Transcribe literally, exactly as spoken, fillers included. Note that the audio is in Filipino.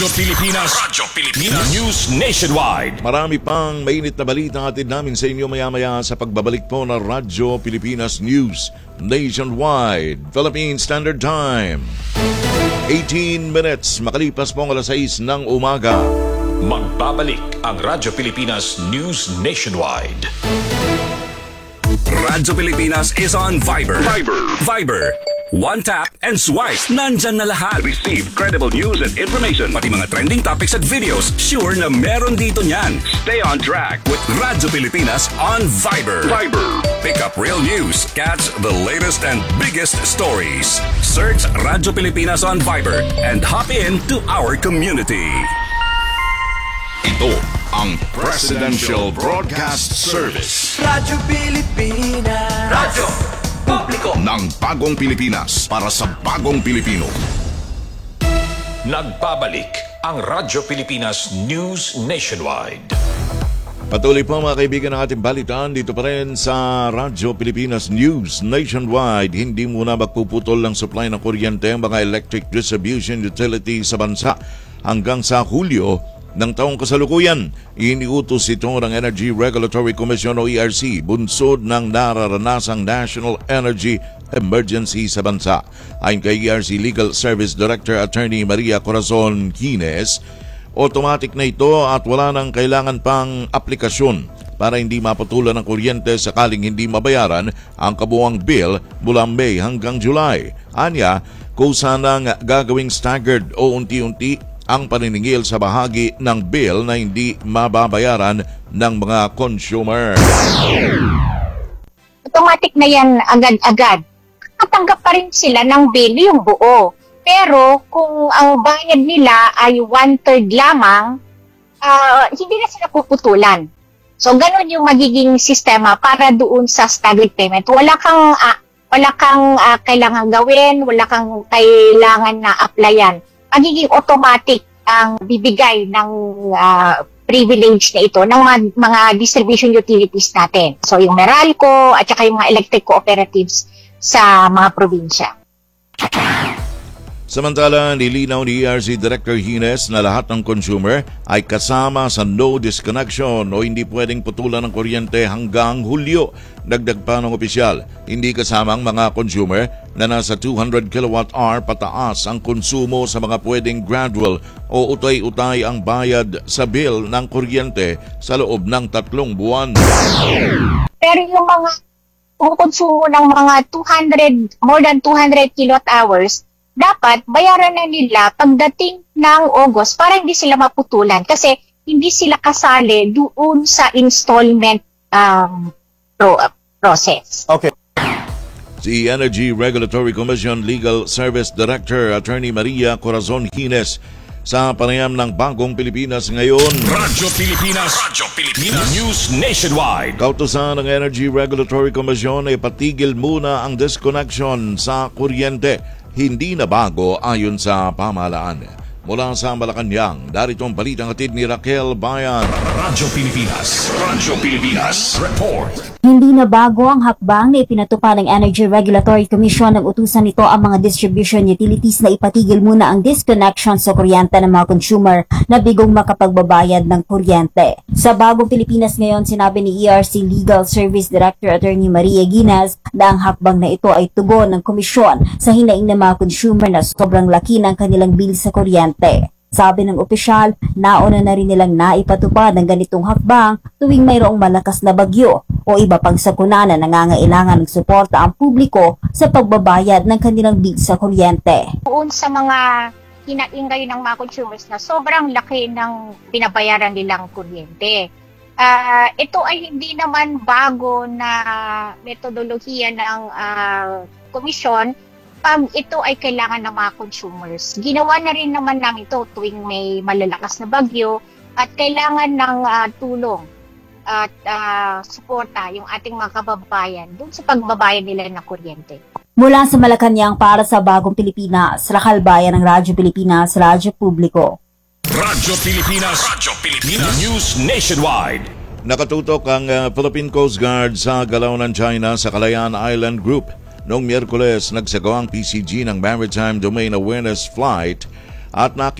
Pilipinas, Radyo Pilipinas, News Nationwide. Marami pang mainit na balita atid namin sa inyo maya-maya sa pagbabalik po ng Radyo Pilipinas News Nationwide. Philippine Standard Time. eighteen minutes makalipas po ang alas sais ng umaga. Magbabalik ang Radyo Pilipinas News Nationwide. Radyo Pilipinas is on Viber. Viber. Viber. One tap and swipe. Nandyan na lahat. Receive credible news and information. Pati mga trending topics at videos. Sure na meron dito niyan. Stay on track with Radyo Pilipinas on Viber. Viber. Pick up real news. Catch the latest and biggest stories. Search Radyo Pilipinas on Viber and hop in to our community. Ito ang Presidential Broadcast Service. Radyo Pilipinas. Radyo Publiko ng bagong Pilipinas para sa bagong Pilipino. Nagbabalik ang Radyo Pilipinas News Nationwide. Patuloy po mga kaibigan ng ating balitaan dito pa rin sa Radyo Pilipinas News Nationwide. Hindi muna magpuputol ng supply ng kuryente ang mga electric distribution utility sa bansa hanggang sa Hulyo ng taong kasalukuyan. Iniutos ito ng Energy Regulatory Commission o E R C, bunsod ng nararanasang National Energy Emergency sa bansa. Ayon kay E R C Legal Service Director Attorney Maria Corazon Quines, automatic na ito at wala nang kailangan pang aplikasyon para hindi maputulan ng kuryente sakaling hindi mabayaran ang kabuuang bill mula May hanggang July. Anya, kusa nang gagawing staggered o unti-unti ang paniningil sa bahagi ng bill na hindi mababayaran ng mga consumer. Automatic na yan agad-agad. Katanggap pa rin sila ng bill yung buo. Pero kung ang bayad nila ay one-third lamang, uh, hindi na sila puputulan. So, ganun yung magiging sistema para doon sa staggered payment. Wala kang, uh, wala kang uh, kailangan gawin, wala kang kailangan na applyan. Magiging automatic ang bibigay ng uh, privilege na ito ng mga, mga distribution utilities natin. So yung Meralco at saka yung mga electric cooperatives sa mga probinsya. Samantala, nilinaw ni E R C Director Hines na lahat ng consumer ay kasama sa no disconnection o hindi pwedeng putulan ng kuryente hanggang Hulyo. Dagdag pa ng opisyal, hindi kasama ang mga consumer na nasa two hundred kilowatt hour pataas ang konsumo sa mga pwedeng gradual o utay-utay ang bayad sa bill ng kuryente sa loob ng tatlong buwan. Pero yung mga konsumo ng mga two hundred, more than two hundred kilowatt hours, dapat bayaran na nila pagdating ng August para hindi sila maputulan kasi hindi sila kasali doon sa installment um, pro- process. Okay. Si Energy Regulatory Commission Legal Service Director Attorney Maria Corazon Hines sa panayam ng Bagong Pilipinas ngayon. Radyo Pilipinas, Radyo Pilipinas News Nationwide. Kautusan ng Energy Regulatory Commission ay patigil muna ang disconnection sa kuryente. Hindi na bago ayon sa pamahalaan. Mula sa Malacanang, darito ang balitang hatid ni Raquel Bayan. Radyo Pilipinas, Radyo Pilipinas Report. Hindi na bago ang hakbang na ipinatupad ng Energy Regulatory Commission ng utusan nito ang mga distribution utilities na ipatigil muna ang disconnection sa kuryente ng mga consumer na bigong makapagbabayad ng kuryente. Sa Bagong Pilipinas ngayon, sinabi ni E R C Legal Service Director Attorney Maria Guinness na ang hakbang na ito ay tugon ng komisyon sa hinaing ng mga consumer na sobrang laki ng kanilang bill sa kuryente. Sabi ng opisyal, nauna na rin nilang naipatupad ng ganitong hakbang tuwing mayroong malakas na bagyo o iba pang sakuna na nangangailangan ng suporta ang publiko sa pagbabayad ng kanilang bill sa kuryente. Doon sa mga hinaingay ng mga consumers na sobrang laki ng binabayaran nilang kuryente. Uh, ito ay hindi naman bago na metodolohiya ng uh, komisyon pag ito ay kailangan ng mga consumers. Ginawa na rin naman namin ito tuwing may malalakas na bagyo at kailangan ng uh, tulong at uh, suporta yung ating mga kababayan doon sa pagbabayad nila ng kuryente. Mula sa Malacanang para sa Bagong Pilipinas, Raquel Bayan ng Radyo Pilipinas, Radyo Publiko. Radyo Pilipinas, Radyo Pilipinas News Nationwide. Nakatutok ang uh, Philippine Coast Guard sa galaw ng China sa Kalayaan Island Group. Noong Miyerkules, nagsagawa ang P C G ng Maritime Domain Awareness Flight at nakita